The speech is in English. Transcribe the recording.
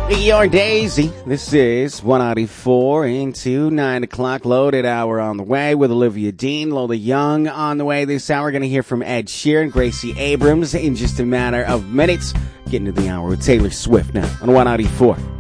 Your Daisy. This is 194 into 9 o'clock. Loaded hour on the way with Olivia Dean, Lola Young on the way this hour. Going to hear from Ed Sheeran, Gracie Abrams in just a matter of minutes. Getting to the hour with Taylor Swift now on 194.